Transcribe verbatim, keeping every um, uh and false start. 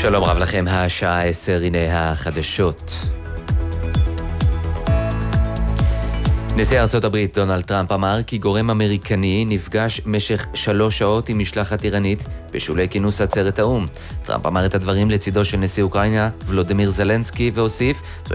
שלום רב לכם, השעה עשר, הנה החדשות. נשיא ארצות הברית דונלד טראמפ אמר כי גורם אמריקני נפגש משך שלוש שעות עם משלחת איראנית בשולי כינוס עצרת האו"ם. טראמפ אמר את הדברים לצידו של נשיא אוקראינה ולודימיר זלנסקי והוסיף, זו